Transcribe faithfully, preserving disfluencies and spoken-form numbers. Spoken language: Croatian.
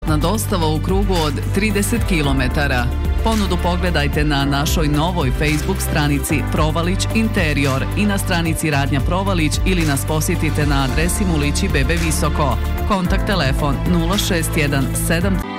besplatna dostava u krugu od trideset kilometara. Ponudu pogledajte na našoj novoj Facebook stranici Provalić Interior i na stranici Radnja Provalić ili nas posjetite na adresi Mulići Bebe Visoko. Kontakt telefon nula šest jedan sedam